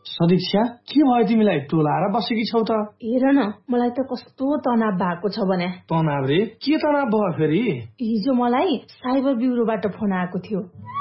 सदीक्षा के भयो तिमीलाई टोलाएर बसेकी छौ त? हेर न मलाई त कस्तो तनाव भएको छ भने। तनाव रे? के तनाव भयो फेरि? हिजो मलाई साइबर ब्युरोबाट फोन आएको थियो।